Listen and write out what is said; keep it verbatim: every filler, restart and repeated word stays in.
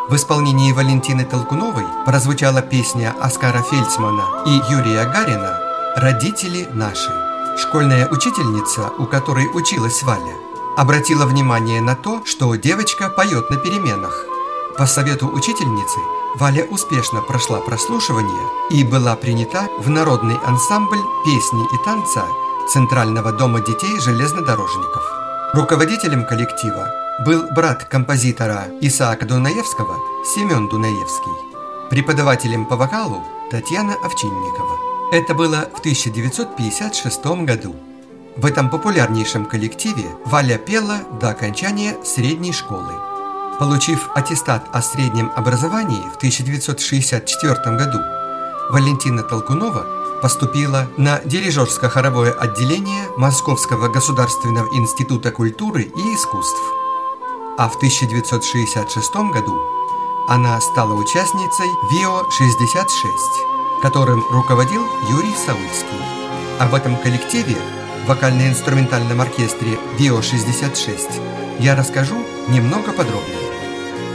В исполнении Валентины Толкуновой прозвучала песня Оскара Фельдсмана и Юрия Гарина «Родители наши». Школьная учительница, у которой училась Валя, обратила внимание на то, что девочка поет на переменах. По совету учительницы Валя успешно прошла прослушивание и была принята в народный ансамбль песни и танца Центрального дома детей железнодорожников. Руководителем коллектива был брат композитора Исаака Дунаевского Семен Дунаевский, преподавателем по вокалу Татьяна Овчинникова. Это было в тысяча девятьсот пятьдесят шестом году. В этом популярнейшем коллективе Валя пела до окончания средней школы. Получив аттестат о среднем образовании в тысяча девятьсот шестьдесят четвёртом году, Валентина Толкунова поступила на дирижерско-хоровое отделение Московского государственного института культуры и искусств. А в тысяча девятьсот шестьдесят шестом году она стала участницей ВИО шестьдесят шесть, которым руководил Юрий Саульский. Об этом коллективе, вокально-инструментальном оркестре ВИО шестьдесят шесть, я расскажу немного подробнее.